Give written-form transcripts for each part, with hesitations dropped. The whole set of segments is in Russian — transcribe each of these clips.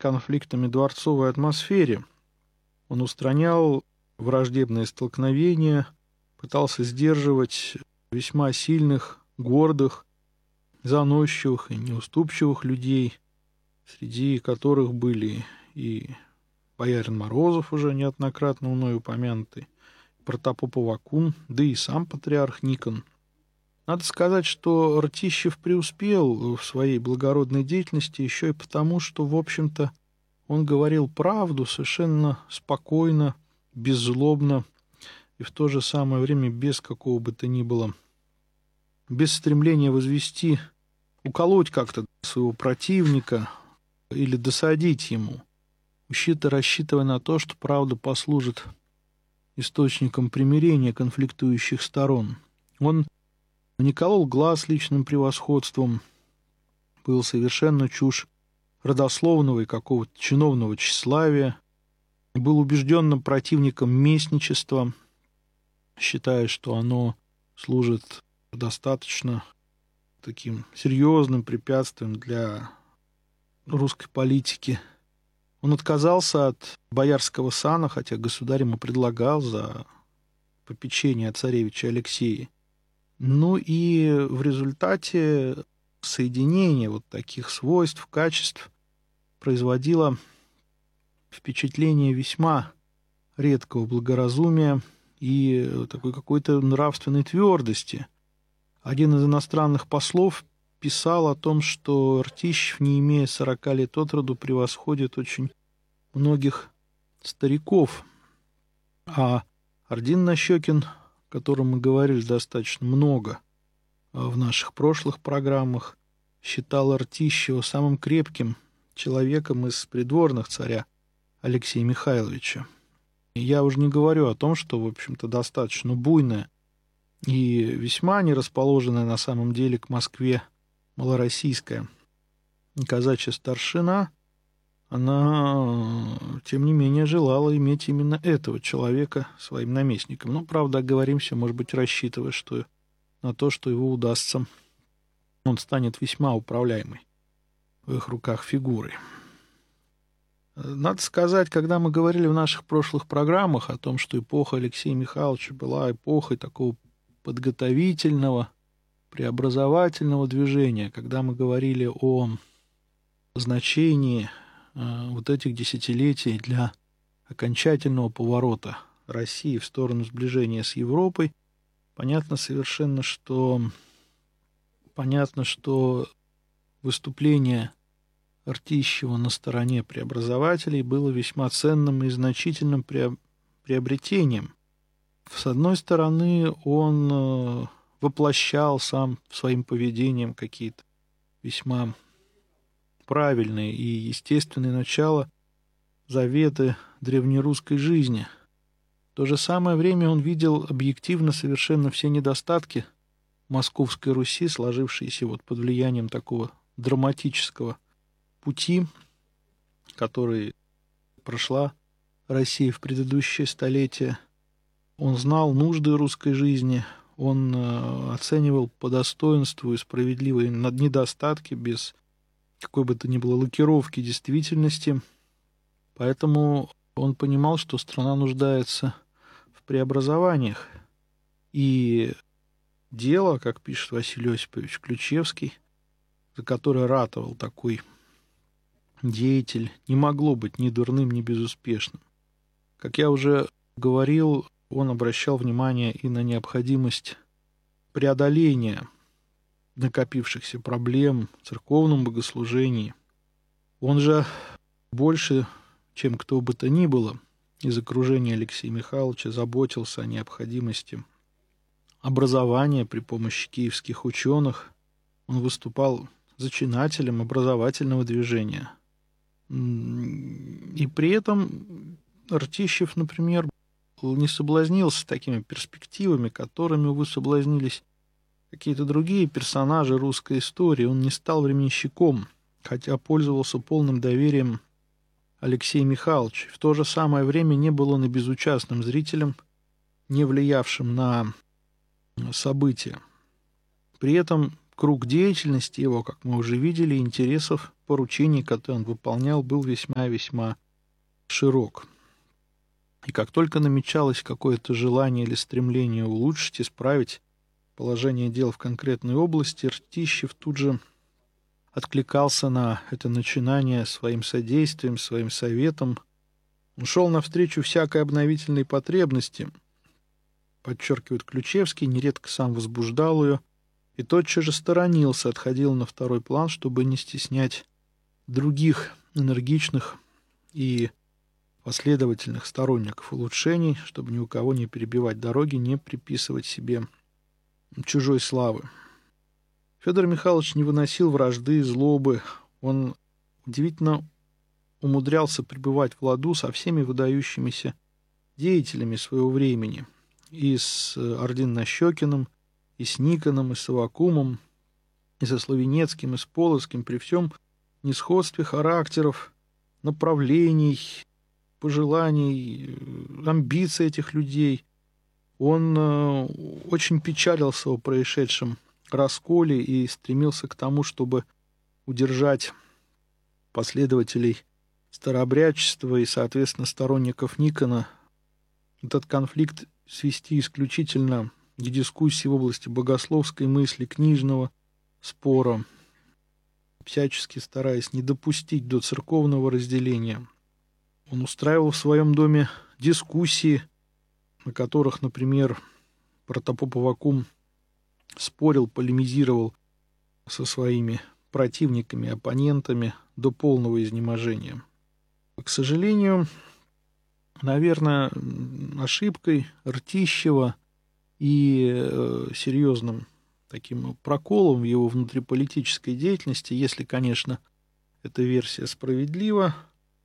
конфликтами дворцовой атмосфере. Он устранял враждебные столкновения, пытался сдерживать весьма сильных, гордых, заносчивых и неуступчивых людей, среди которых были и боярин Морозов, уже неоднократно мной упомянутый, протопоп Аввакум, да и сам патриарх Никон. Надо сказать, что Ртищев преуспел в своей благородной деятельности еще и потому, что, в общем-то, он говорил правду совершенно спокойно, беззлобно и в то же самое время без какого бы то ни было, без стремления возвести, уколоть как-то своего противника или досадить ему, рассчитывая на то, что правда послужит источником примирения конфликтующих сторон. Он не колол глаз личным превосходством, был совершенно чушь родословного и какого-то чиновного тщеславия, был убежденным противником местничества, считая, что оно служит достаточно таким серьезным препятствием для русской политики. Он отказался от боярского сана, хотя государь ему предлагал за попечение царевича Алексея. Ну и в результате соединение вот таких свойств, качеств производило впечатление весьма редкого благоразумия и такой какой-то нравственной твердости. Один из иностранных послов писал о том, что Ртищев, не имея 40 лет от роду, превосходит очень многих стариков. А Ордин Нащекин, о котором мы говорили достаточно много в наших прошлых программах, считал Ртищева самым крепким человеком из придворных царя Алексея Михайловича. И я уже не говорю о том, что, в общем-то, достаточно буйная и весьма не расположенная на самом деле к Москве малороссийская казачья старшина, она, тем не менее, желала иметь именно этого человека своим наместником. Ну, правда, оговоримся, может быть, рассчитывая на то, что его удастся, он станет весьма управляемой в их руках фигурой. Надо сказать, когда мы говорили в наших прошлых программах о том, что эпоха Алексея Михайловича была эпохой такого подготовительного, преобразовательного движения, когда мы говорили о значении вот этих десятилетий для окончательного поворота России в сторону сближения с Европой, понятно что выступление Ртищева на стороне преобразователей было весьма ценным и значительным приобретением. С одной стороны, он воплощал сам своим поведением какие-то весьма правильные и естественные начала, заветы древнерусской жизни. В то же самое время он видел объективно совершенно все недостатки Московской Руси, сложившиеся вот под влиянием такого драматического пути, который прошла Россия в предыдущее столетие. Он знал нужды русской жизни, он оценивал по достоинству и справедливые недостатки без какой бы то ни было лакировки действительности. Поэтому он понимал, что страна нуждается в преобразованиях. И дело, как пишет Василий Осипович Ключевский, за которое ратовал такой деятель, не могло быть ни дурным, ни безуспешным. Как я уже говорил, он обращал внимание и на необходимость преодоления накопившихся проблем в церковном богослужении. Он же больше, чем кто бы то ни было, из окружения Алексея Михайловича заботился о необходимости образования при помощи киевских ученых. Он выступал зачинателем образовательного движения. И при этом Ртищев, например, не соблазнился такими перспективами, которыми, увы, соблазнились какие-то другие персонажи русской истории. Он не стал временщиком, хотя пользовался полным доверием Алексея Михайловича. В то же самое время не был он и безучастным зрителем, не влиявшим на события. При этом круг деятельности его, как мы уже видели, интересов, поручений, которые он выполнял, был весьма-весьма широк. И как только намечалось какое-то желание или стремление улучшить, исправить положение дел в конкретной области, Ртищев тут же откликался на это начинание своим содействием, своим советом. Он шел навстречу всякой обновительной потребности, подчеркивает Ключевский, нередко сам возбуждал ее, и тотчас же сторонился, отходил на второй план, чтобы не стеснять других энергичных и последовательных сторонников улучшений, чтобы ни у кого не перебивать дороги, не приписывать себе чужой славы. Федор Михайлович не выносил вражды, злобы. Он удивительно умудрялся пребывать в ладу со всеми выдающимися деятелями своего времени. И с Ордин-Нащекиным, и с Никоном, и с Аввакумом, и со Славенецким, и с Полоцким, при всем несходстве характеров, направлений, пожеланий, амбиций этих людей. Он очень печалился о происшедшем расколе и стремился к тому, чтобы удержать последователей старообрядчества и, соответственно, сторонников Никона, этот конфликт свести исключительно к дискуссии в области богословской мысли, книжного спора, всячески стараясь не допустить до церковного разделения. Он устраивал в своем доме дискуссии, на которых, например, протопоп Аввакум спорил, полемизировал со своими противниками, оппонентами до полного изнеможения. К сожалению, наверное, ошибкой Ртищева и серьезным таким проколом в его внутриполитической деятельности, если, конечно, эта версия справедлива,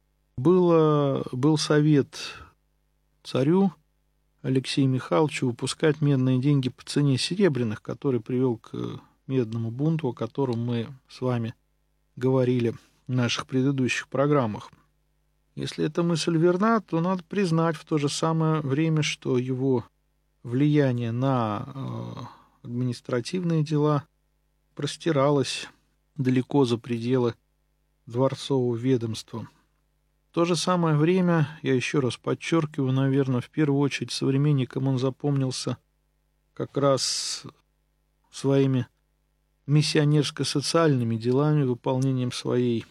был совет царю Алексею Михайловичу выпускать медные деньги по цене серебряных, который привел к медному бунту, о котором мы с вами говорили в наших предыдущих программах. Если эта мысль верна, то надо признать в то же самое время, что его влияние на административные дела простиралось далеко за пределы дворцового ведомства. В то же самое время, я еще раз подчеркиваю, наверное, в первую очередь современникам он запомнился как раз своими миссионерско-социальными делами, выполнением своей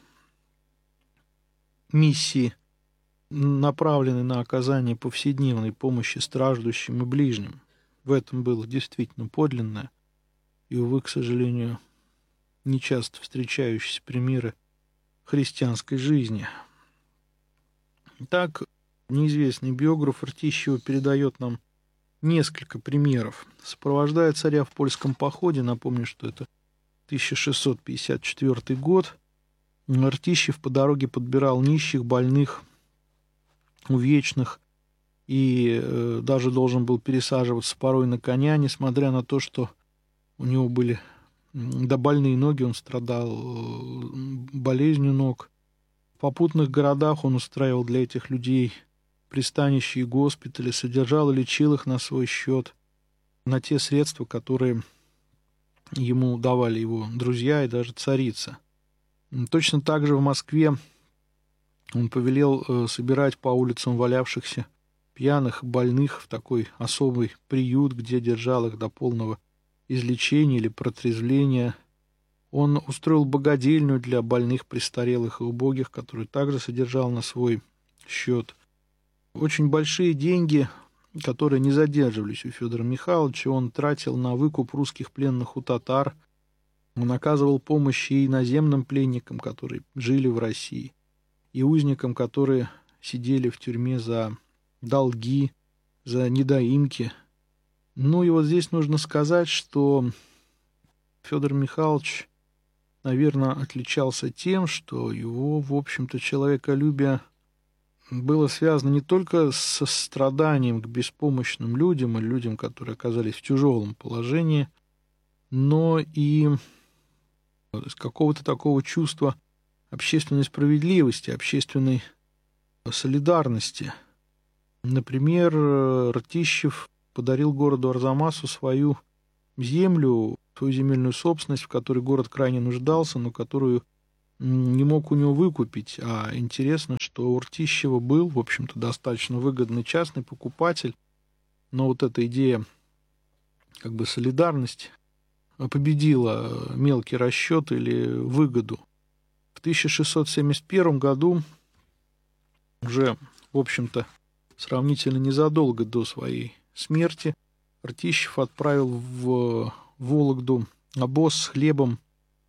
миссии, направленной на оказание повседневной помощи страждущим и ближним. В этом было действительно подлинное и, увы, к сожалению, нечасто встречающиеся примеры христианской жизни. Так, неизвестный биограф Ртищева передает нам несколько примеров. Сопровождая царя в польском походе, напомню, что это 1654 год, Ртищев по дороге подбирал нищих, больных, увечных и даже должен был пересаживаться порой на коня, несмотря на то, что у него были больные ноги, он страдал болезнью ног. В попутных городах он устраивал для этих людей пристанища и госпитали, содержал и лечил их на свой счет, на те средства, которые ему давали его друзья и даже царица. Точно так же в Москве он повелел собирать по улицам валявшихся пьяных, больных в такой особый приют, где держал их до полного излечения или протрезвления. Он устроил богадельню для больных, престарелых и убогих, которую также содержал на свой счет. Очень большие деньги, которые не задерживались у Федора Михайловича, он тратил на выкуп русских пленных у татар. Он оказывал помощь и иноземным пленникам, которые жили в России, и узникам, которые сидели в тюрьме за долги, за недоимки. Ну и вот здесь нужно сказать, что Федор Михайлович, наверное, отличался тем, что его, в общем-то, человеколюбие было связано не только со страданием к беспомощным людям и людям, которые оказались в тяжелом положении, но и с какого-то такого чувства общественной справедливости, общественной солидарности. Например, Ртищев подарил городу Арзамасу свою землю свою земельную собственность, в которой город крайне нуждался, но которую не мог у него выкупить. А интересно, что у Ртищева был, в общем-то, достаточно выгодный частный покупатель, но вот эта идея, как бы солидарность, победила мелкий расчет или выгоду. В 1671 году, уже, в общем-то, сравнительно незадолго до своей смерти, Ртищев отправил в Вологду обоз с хлебом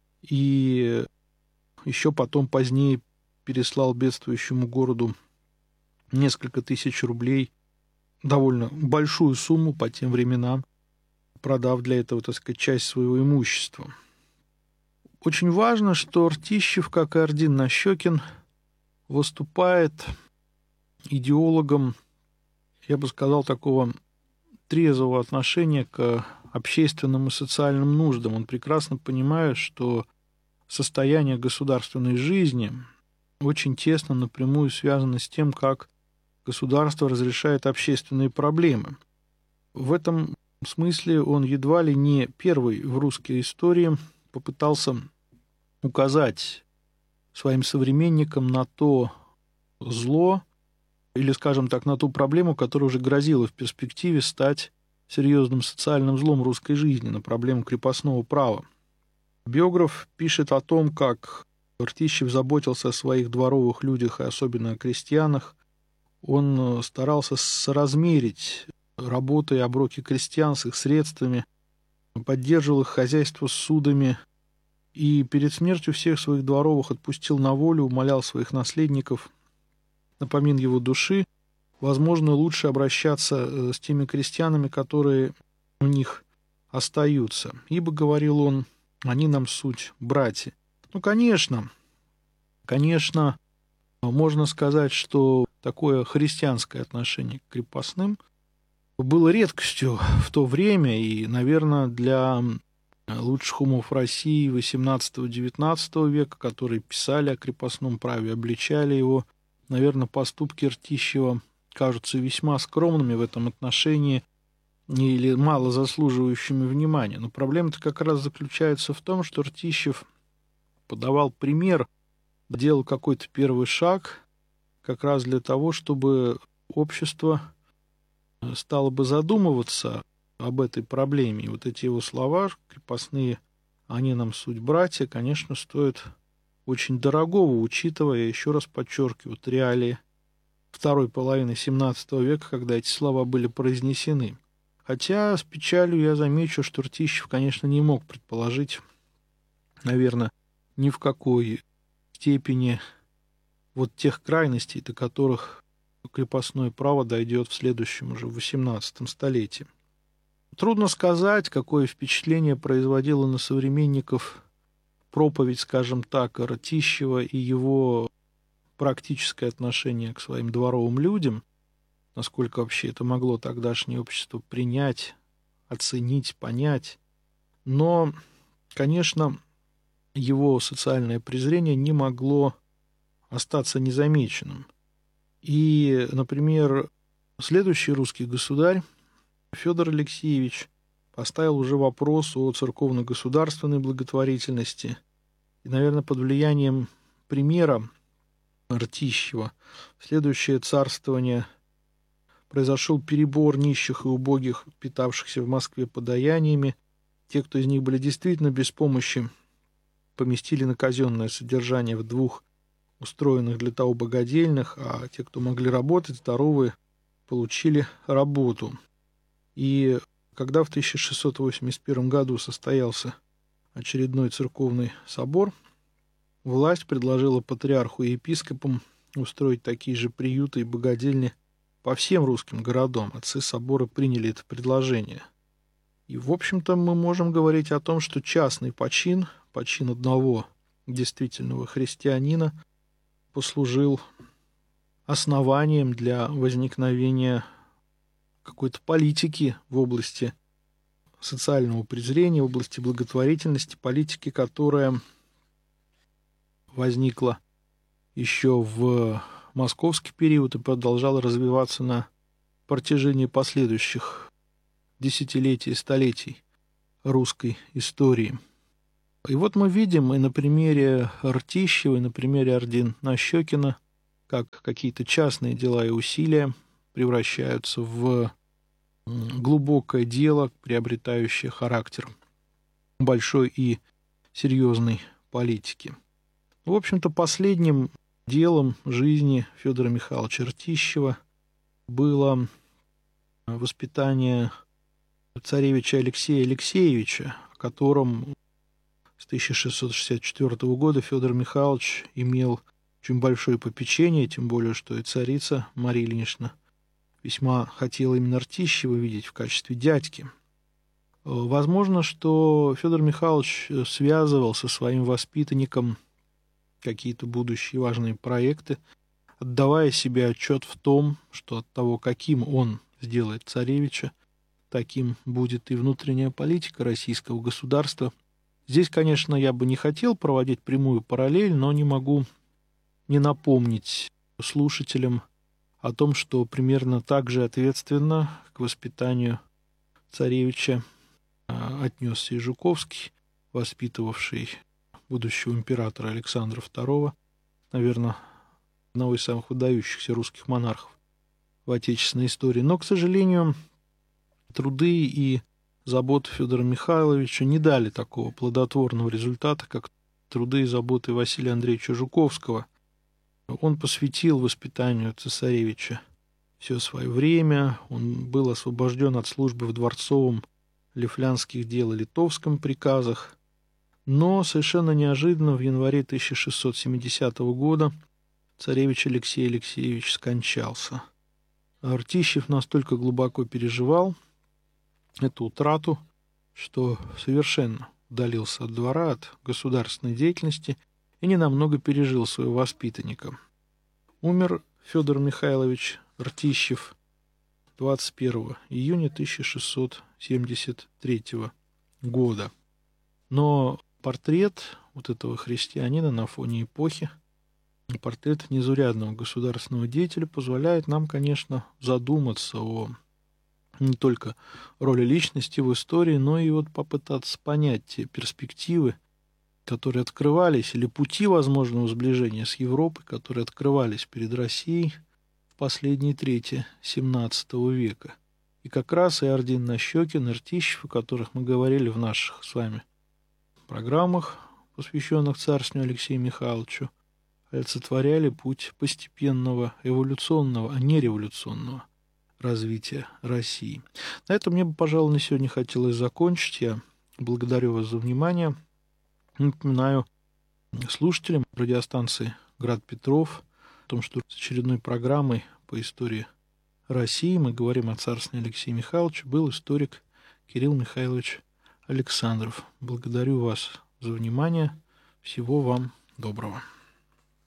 и еще потом позднее переслал бедствующему городу несколько тысяч рублей, довольно большую сумму по тем временам, продав для этого, так сказать, часть своего имущества. Очень важно, что Ртищев, как и Ордин Нащекин, выступает идеологом, я бы сказал, такого трезвого отношения к общественным и социальным нуждам. Он прекрасно понимает, что состояние государственной жизни очень тесно напрямую связано с тем, как государство разрешает общественные проблемы. В этом смысле он едва ли не первый в русской истории попытался указать своим современникам на то зло, или, скажем так, на ту проблему, которая уже грозила в перспективе стать серьезным социальным злом русской жизни, на проблему крепостного права. Биограф пишет о том, как Ртищев заботился о своих дворовых людях и особенно о крестьянах. Он старался соразмерить работы и оброки крестьян с их средствами, поддерживал их хозяйство с судами и перед смертью всех своих дворовых отпустил на волю, умолял своих наследников напомин его души, возможно, лучше обращаться с теми крестьянами, которые у них остаются. Ибо, говорил он, они нам суть братья. Ну, конечно, можно сказать, что такое христианское отношение к крепостным было редкостью в то время, и, наверное, для лучших умов России XVIII-XIX века, которые писали о крепостном праве, обличали его, наверное, поступки Ртищева кажутся весьма скромными в этом отношении или мало заслуживающими внимания. Но проблема-то как раз заключается в том, что Ртищев подавал пример, делал какой-то первый шаг как раз для того, чтобы общество стало бы задумываться об этой проблеме. И вот эти его слова, крепостные, они нам суть братья, конечно, стоят очень дорогого, учитывая, еще раз подчеркиваю, реалии второй половины XVII века, когда эти слова были произнесены. Хотя с печалью я замечу, что Ртищев, конечно, не мог предположить, наверное, ни в какой степени вот тех крайностей, до которых крепостное право дойдет в следующем уже, в XVIII столетии. Трудно сказать, какое впечатление производило на современников проповедь, скажем так, Ртищева и его практическое отношение к своим дворовым людям, насколько вообще это могло тогдашнее общество принять, оценить, понять. Но, конечно, его социальное презрение не могло остаться незамеченным. И, например, следующий русский государь, Федор Алексеевич, поставил уже вопрос о церковно-государственной благотворительности. И, наверное, под влиянием примера Ртищева в следующее царствование произошел перебор нищих и убогих, питавшихся в Москве подаяниями. Те, кто из них были действительно без помощи, поместили на казенное содержание в 2 устроенных для того богадельнях, а те, кто могли работать, здоровые, получили работу. И когда в 1681 году состоялся очередной церковный собор, власть предложила патриарху и епископам устроить такие же приюты и богадельни по всем русским городам. Отцы собора приняли это предложение. И, в общем-то, мы можем говорить о том, что частный почин одного действительного христианина, послужил основанием для возникновения какой-то политики в области социального презрения, в области благотворительности, политики, которая возникла еще в московский период и продолжала развиваться на протяжении последующих десятилетий и столетий русской истории. И вот мы видим и на примере Ртищева, и на примере Орден-Нащекина, как какие-то частные дела и усилия превращаются в глубокое дело, приобретающее характер большой и серьезной политики. В общем-то, последним делом жизни Федора Михайловича Ртищева было воспитание царевича Алексея Алексеевича, о котором с 1664 года Федор Михайлович имел очень большое попечение, тем более, что и царица Мария Ильинична весьма хотела именно Ртищева видеть в качестве дядьки. Возможно, что Федор Михайлович связывал со своим воспитанником какие-то будущие важные проекты, отдавая себе отчет в том, что от того, каким он сделает царевича, таким будет и внутренняя политика российского государства. Здесь, конечно, я бы не хотел проводить прямую параллель, но не могу не напомнить слушателям о том, что примерно так же ответственно к воспитанию царевича отнесся и Жуковский, воспитывавший будущего императора Александра II, наверное, одного из самых выдающихся русских монархов в отечественной истории. Но, к сожалению, труды и заботы Федора Михайловича не дали такого плодотворного результата, как труды и заботы Василия Андреевича Жуковского. Он посвятил воспитанию цесаревича все свое время, он был освобожден от службы в дворцовом лифлянских дел и литовском приказах, но совершенно неожиданно в январе 1670 года царевич Алексей Алексеевич скончался. Ртищев настолько глубоко переживал эту утрату, что совершенно удалился от двора, от государственной деятельности и ненамного пережил своего воспитанника. Умер Федор Михайлович Ртищев 21 июня 1673 года. Но портрет вот этого христианина на фоне эпохи, портрет незаурядного государственного деятеля позволяет нам, конечно, задуматься о не только роли личности в истории, но и вот попытаться понять те перспективы, которые открывались, или пути возможного сближения с Европой, которые открывались перед Россией в последние трети XVII века. И как раз и Орден-Нащекин, и Ртищев, о которых мы говорили в наших с вами программах, посвященных царствованию Алексея Михайловича, олицетворяли путь постепенного эволюционного, а не революционного развития России. На этом мне бы, пожалуй, на сегодня хотелось закончить. Я благодарю вас за внимание. Напоминаю слушателям радиостанции «Град Петров» о том, что с очередной программой по истории России мы говорим о царствовании Алексея Михайловича, был историк Кирилл Михайлович Александров. Благодарю вас за внимание. Всего вам доброго.